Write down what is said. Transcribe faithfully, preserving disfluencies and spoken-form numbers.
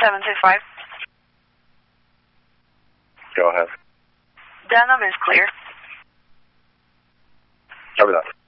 seven six five. Go ahead. That number is clear. Copy that.